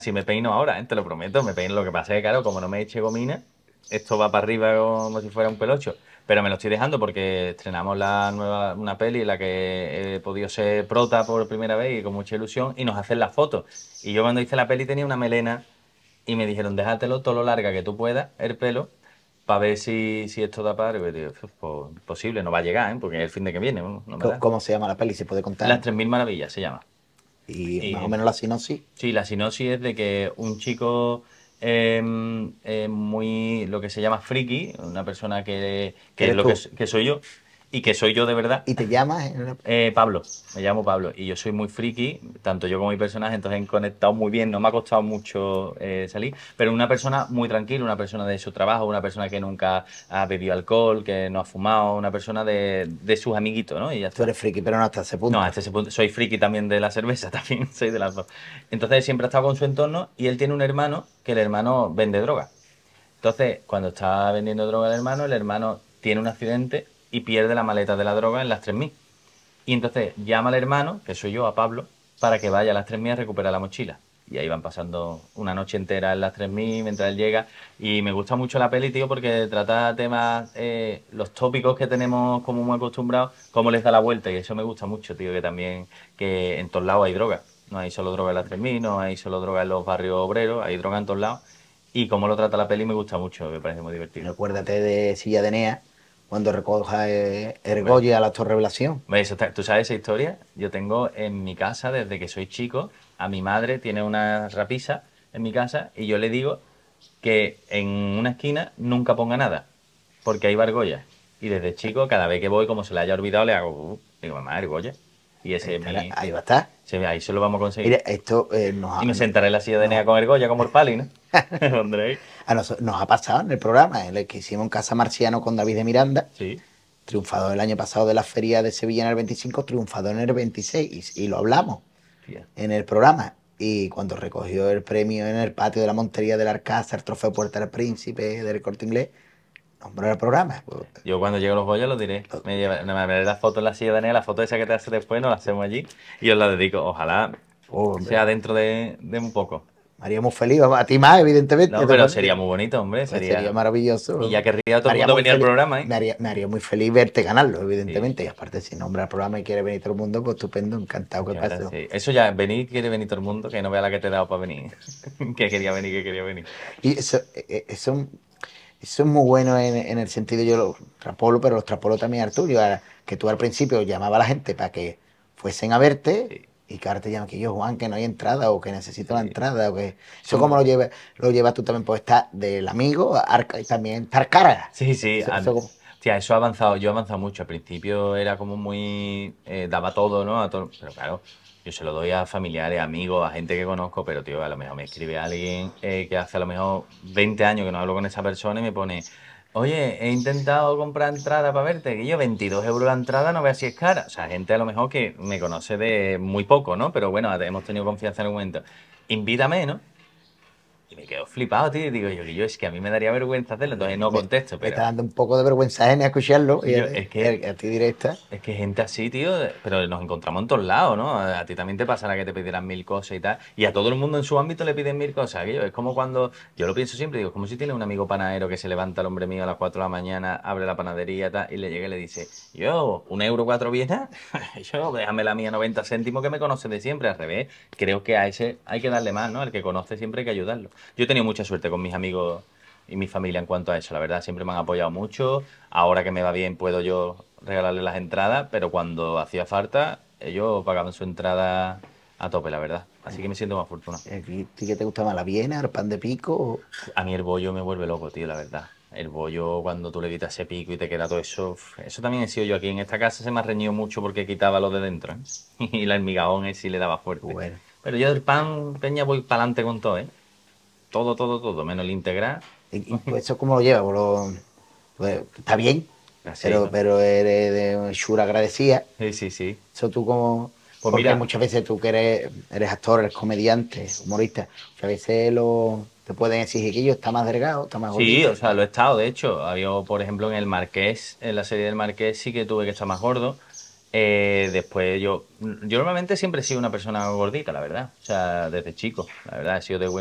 Si me peino ahora, te lo prometo, me peino. Lo que pasa es que, claro, como no me eche gomina, esto va para arriba como si fuera un pelocho. Pero me lo estoy dejando porque estrenamos una peli en la que he podido ser prota por primera vez y con mucha ilusión y nos hacen las fotos. Y yo cuando hice la peli tenía una melena y me dijeron, déjatelo todo lo larga que tú puedas, el pelo, para ver si esto da para... Y digo, pues, imposible, no va a llegar, ¿eh? Porque es el fin de que viene, no me da. ¿Cómo se llama la peli? ¿Se puede contar? Las 3000 maravillas se llama. Y más o Y menos la sinopsis. sí, la sinopsis es de que un chico muy, lo que se llama friki, una persona ¿Que que es eres lo que, tú? que soy yo, y que soy yo de verdad. ¿Y te llamas? Pablo, me llamo Pablo y yo soy muy friki, tanto yo como mi personaje, entonces he conectado muy bien, no me ha costado mucho salir, pero una persona muy tranquila, una persona de su trabajo, una persona que nunca ha bebido alcohol, que no ha fumado, una persona de sus amiguitos, ¿no? Y ya Tú está. eres friki, pero no hasta ese No, punto. hasta ese punto soy friki también de la cerveza, también soy de las dos. Entonces siempre ha estado con su entorno y él tiene un hermano que el hermano vende droga. Entonces, cuando está vendiendo droga el hermano tiene un accidente y pierde la maleta de la droga en las 3000. Y entonces llama al hermano, que soy yo, a Pablo, para que vaya a las 3000 a recuperar la mochila. Y ahí van pasando una noche entera en las 3000 mientras él llega. Y me gusta mucho la peli, tío, porque trata temas, los tópicos que tenemos como muy acostumbrados, cómo les da la vuelta. Y eso me gusta mucho, tío, que también que en todos lados hay droga. No hay solo droga en las 3000, no hay solo droga en los barrios obreros, hay droga en todos lados. Y cómo lo trata la peli me gusta mucho, me parece muy divertido. Acuérdate de Silla de Enea cuando recoja el Hombre, Goya a la Actor Revelación. ¿Tú sabes esa historia? Yo tengo en mi casa, desde que soy chico, a mi madre tiene una rapisa en mi casa y yo le digo que en una esquina nunca ponga nada, porque hay argollas. Y desde chico, cada vez que voy, como se le haya olvidado, le hago, digo, mamá, argolla. Y ese es mi... Ahí va a estar. ahí se lo vamos a conseguir. Mira, esto Y me sentaré en la silla de nos, Nea con argolla como el pali, ¿no? Me pondré ahí. nos ha pasado en el programa, en el que hicimos en Casa Marciano con David de Miranda, Sí, triunfador el año pasado de la Feria de Sevilla en el 25, triunfador en el 26, y lo hablamos tía. en el programa. Y cuando recogió el premio en el patio de la Montería del Alcázar, el trofeo Puerta del Príncipe del Corte Inglés, nombró el programa. Pues, Yo cuando llegue a los Goya lo diré. Me haré la foto en la silla de Nea, la foto esa que te hace después, nos la hacemos allí y os la dedico. Ojalá oh, hombre, sea dentro de un poco. me haría muy feliz, a ti más, evidentemente. No, pero sería muy bonito, hombre. Pues sería Sería... Y maravilloso. ya querría todo Me el haría mundo muy venir al feliz, programa, ¿eh? me haría muy feliz verte ganarlo, Sí, evidentemente. Y aparte, si nombra el programa y quiere venir todo el mundo, pues estupendo, encantado que ya verás, pase. sí. Eso ya, venir, quiere venir todo el mundo, que no vea la que te he dado para venir. Que quería venir, que quería venir. Y eso es muy bueno en el sentido, yo lo trapolo, pero los trapolo también Arturo. Que tú al principio llamaba a la gente para que fuesen a verte Sí, y que ahora te llaman que yo, Juan, que no hay entrada o que necesito la sí. entrada. O que... Eso como Somos... lo llevas tú también, pues está del amigo y también estar cara. Sí, sí. Eso como... Tía, eso ha avanzado. Yo he avanzado mucho. Al principio era como muy... daba todo, ¿no? Pero claro, yo se lo doy a familiares, amigos, a gente que conozco, pero, tío, a lo mejor me escribe alguien que hace a lo mejor 20 años que no hablo con esa persona y me pone... Oye, he intentado comprar entrada para verte, que yo 22 € la entrada, no veas si es cara. O sea, gente a lo mejor que me conoce de muy poco, ¿no? Pero bueno, hemos tenido confianza en el momento. Invítame, ¿no? Y me quedo flipado, tío. Y digo yo, es que a mí me daría vergüenza hacerlo, entonces no contesto, Me está pero... dando un poco de vergüenza ajena escucharlo Y yo, es que a ti directa. es que gente así, tío, pero nos encontramos en todos lados, ¿no? A ti también te pasará que te pedirán mil cosas y tal. Y a todo el mundo en su ámbito le piden mil cosas. Aquello es como cuando, yo lo pienso siempre, digo, es como si tienes un amigo panadero que se levanta el hombre mío a las 4 de la mañana, abre la panadería y tal, y le llega y le dice, yo, 1 € 4 bienes, yo, déjame la mía 90 céntimos que me conoce de siempre, al revés. Creo que a ese hay que darle más, ¿no? Al que conoce siempre hay que ayudarlo. Yo he tenido mucha suerte con mis amigos y mi familia en cuanto a eso. La verdad, siempre me han apoyado mucho. Ahora que me va bien, puedo yo regalarle las entradas, pero cuando hacía falta, ellos pagaban su entrada a tope, la verdad. Así que me siento más afortunado. ¿A ti qué te gusta más, la Viena, el pan de pico? A mí el bollo me vuelve loco, tío, la verdad. El bollo, cuando tú le quitas ese pico y te queda todo eso. Eso también he sido yo aquí. En esta casa se me ha reñido mucho porque quitaba lo de dentro, ¿eh? Y el hormigón sí le daba fuerte. Bueno, Pero yo del pan, Peña, voy para adelante con todo, ¿eh? Todo, todo, todo, menos el integral. y pues eso cómo lo llevas, pues, está bien, Así, ¿no? pero eres de Shura agradecida. Sí, sí, sí. Eso tú como, Pues porque mira, muchas veces tú que eres actor, eres comediante, humorista, muchas veces te pueden exigir que yo está más delgado, está más sí, gordito. o sea, lo he estado, de hecho. Había, por ejemplo, en el Marqués, en la serie del Marqués sí que tuve que estar más gordo. Después yo normalmente siempre he sido una persona gordita, la verdad. O sea, desde chico, la verdad, he sido de buen